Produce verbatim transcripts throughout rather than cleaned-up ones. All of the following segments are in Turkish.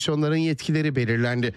komisyonların yetkileri belirlendi.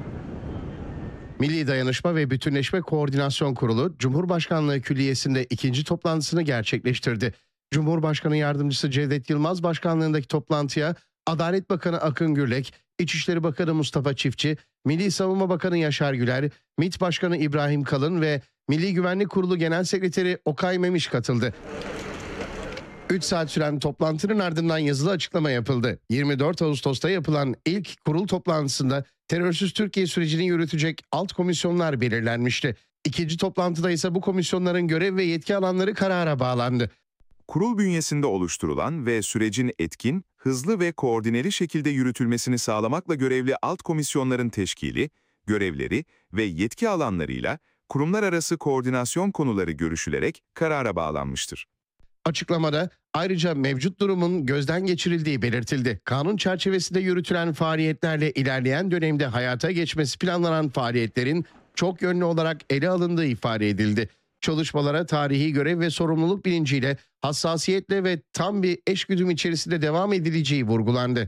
Milli Dayanışma ve Bütünleşme Koordinasyon Kurulu, Cumhurbaşkanlığı Külliyesi'nde ikinci toplantısını gerçekleştirdi. Cumhurbaşkanı Yardımcısı Cevdet Yılmaz başkanlığındaki toplantıya Adalet Bakanı Akın Gürlek, İçişleri Bakanı Mustafa Çiftçi, Milli Savunma Bakanı Yaşar Güler, MİT Başkanı İbrahim Kalın ve Milli Güvenlik Kurulu Genel Sekreteri Okay Memiş katıldı. üç saat süren toplantının ardından yazılı açıklama yapıldı. yirmi dört Ağustos'ta yapılan ilk kurul toplantısında terörsüz Türkiye sürecini yürütecek alt komisyonlar belirlenmişti. İkinci toplantıda ise bu komisyonların görev ve yetki alanları karara bağlandı. Kurul bünyesinde oluşturulan ve sürecin etkin, hızlı ve koordineli şekilde yürütülmesini sağlamakla görevli alt komisyonların teşkili, görevleri ve yetki alanlarıyla kurumlar arası koordinasyon konuları görüşülerek karara bağlanmıştır. Açıklamada ayrıca mevcut durumun gözden geçirildiği belirtildi. Kanun çerçevesinde yürütülen faaliyetlerle ilerleyen dönemde hayata geçmesi planlanan faaliyetlerin çok yönlü olarak ele alındığı ifade edildi. Çalışmalara tarihi görev ve sorumluluk bilinciyle, hassasiyetle ve tam bir eşgüdüm içerisinde devam edileceği vurgulandı.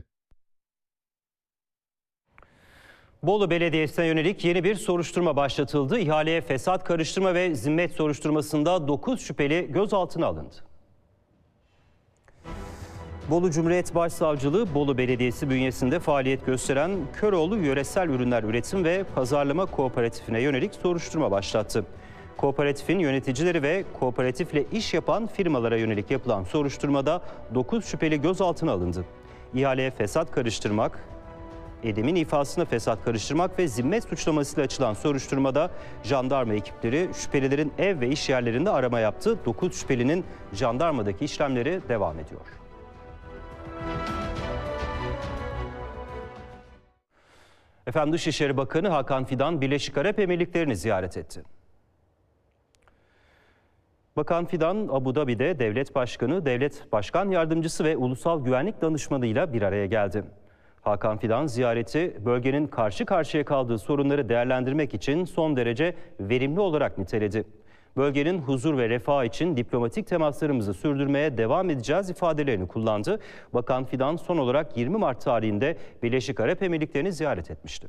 Bolu Belediyesi'ne yönelik yeni bir soruşturma başlatıldı. İhaleye fesat karıştırma ve zimmet soruşturmasında dokuz şüpheli gözaltına alındı. Bolu Cumhuriyet Başsavcılığı, Bolu Belediyesi bünyesinde faaliyet gösteren Köroğlu Yöresel Ürünler Üretim ve Pazarlama Kooperatifine yönelik soruşturma başlattı. Kooperatifin yöneticileri ve kooperatifle iş yapan firmalara yönelik yapılan soruşturmada dokuz şüpheli gözaltına alındı. İhaleye fesat karıştırmak, edemin ifasına fesat karıştırmak ve zimmet suçlamasıyla açılan soruşturmada jandarma ekipleri şüphelilerin ev ve iş yerlerinde arama yaptı. dokuz şüphelinin jandarmadaki işlemleri devam ediyor. Efendim, Dışişleri Bakanı Hakan Fidan, Birleşik Arap Emirlikleri'ni ziyaret etti. Bakan Fidan, Abu Dhabi'de Devlet Başkanı, Devlet Başkan Yardımcısı ve Ulusal Güvenlik Danışmanı'yla bir araya geldi. Hakan Fidan ziyareti bölgenin karşı karşıya kaldığı sorunları değerlendirmek için son derece verimli olarak niteledi. Bölgenin huzur ve refah için diplomatik temaslarımızı sürdürmeye devam edeceğiz ifadelerini kullandı. Bakan Fidan son olarak yirmi Mart tarihinde Birleşik Arap Emirlikleri'ni ziyaret etmişti.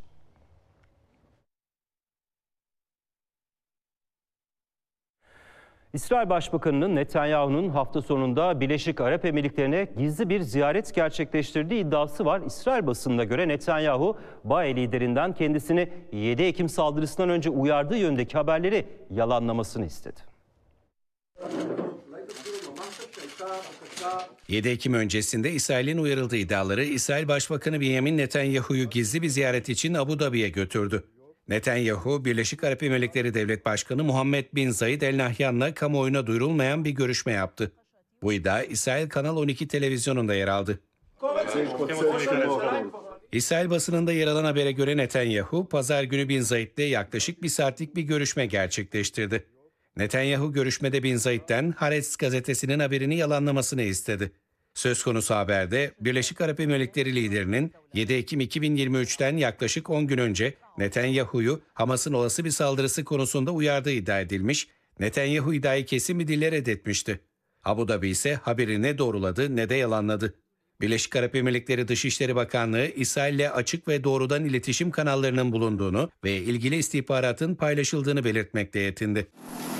İsrail Başbakanı'nın Netanyahu'nun hafta sonunda Birleşik Arap Emirlikleri'ne gizli bir ziyaret gerçekleştirdiği iddiası var. İsrail basınına göre Netanyahu, B A E liderinden kendisini yedi Ekim saldırısından önce uyardığı yönündeki haberleri yalanlamasını istedi. yedi Ekim öncesinde İsrail'in uyarıldığı iddiaları İsrail Başbakanı Benjamin Netanyahu'yu gizli bir ziyaret için Abu Dhabi'ye götürdü. Netanyahu, Birleşik Arap Emirlikleri Devlet Başkanı Muhammed bin Zayed El Nahyan'la kamuoyuna duyurulmayan bir görüşme yaptı. Bu iddia İsrail Kanal on iki televizyonunda yer aldı. İsrail basınında yer alan habere göre Netanyahu, pazar günü bin Zayed'le yaklaşık bir saatlik bir görüşme gerçekleştirdi. Netanyahu görüşmede bin Zayed'den Haaretz gazetesinin haberini yalanlamasını istedi. Söz konusu haberde Birleşik Arap Emirlikleri liderinin yedi Ekim iki bin yirmi üç'ten yaklaşık on gün önce Netanyahu'yu Hamas'ın olası bir saldırısı konusunda uyardığı iddia edilmiş, Netanyahu iddiayı kesin bir dille reddetmişti. Abu Dhabi ise haberi ne doğruladı ne de yalanladı. Birleşik Arap Emirlikleri Dışişleri Bakanlığı, İsrail'le açık ve doğrudan iletişim kanallarının bulunduğunu ve ilgili istihbaratın paylaşıldığını belirtmekle yetindi.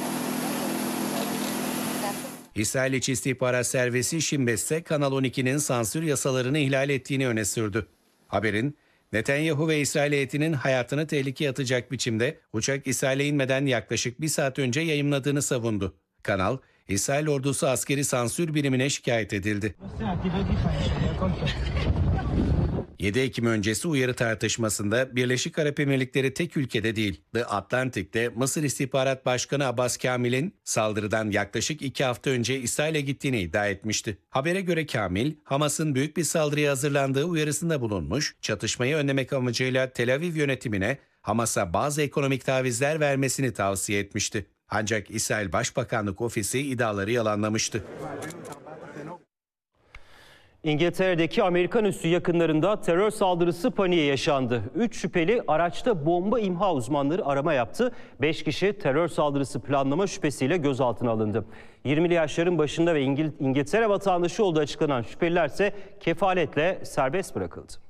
İsrail İç İstihbarat Servisi Shin Bet ise Kanal on iki'nin sansür yasalarını ihlal ettiğini öne sürdü. Haberin, Netanyahu ve İsrail heyetinin hayatını tehlikeye atacak biçimde uçak İsrail'e inmeden yaklaşık bir saat önce yayımladığını savundu. Kanal, İsrail ordusu askeri sansür birimine şikayet edildi. yedi Ekim öncesi uyarı tartışmasında Birleşik Arap Emirlikleri tek ülkede değil, The Atlantic'te Mısır İstihbarat Başkanı Abbas Kamil'in saldırıdan yaklaşık iki hafta önce İsrail'e gittiğini iddia etmişti. Habere göre Kamil, Hamas'ın büyük bir saldırıya hazırlandığı uyarısında bulunmuş, çatışmayı önlemek amacıyla Tel Aviv yönetimine Hamas'a bazı ekonomik tavizler vermesini tavsiye etmişti. Ancak İsrail Başbakanlık Ofisi iddiaları yalanlamıştı. İngiltere'deki Amerikan üssü yakınlarında terör saldırısı paniği yaşandı. üç şüpheli araçta bomba imha uzmanları arama yaptı. beş kişi terör saldırısı planlama şüphesiyle gözaltına alındı. yirmili yaşların başında ve İngil- İngiltere vatandaşı olduğu açıklanan şüpheliler ise kefaletle serbest bırakıldı.